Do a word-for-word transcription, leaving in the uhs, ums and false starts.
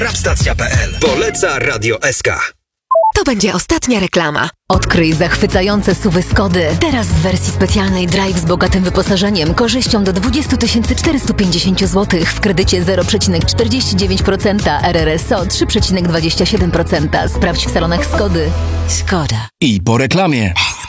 Rapstacja kropka p l. Poleca Radio S K. To będzie ostatnia reklama. Odkryj zachwycające suwy Skody. Teraz w wersji specjalnej Drive z bogatym wyposażeniem, korzyścią do dwadzieścia tysięcy czterysta pięćdziesiąt złotych w kredycie zero przecinek czterdzieści dziewięć procent, R R S O trzy przecinek dwadzieścia siedem procent. Sprawdź w salonach Skody. Skoda. I po reklamie.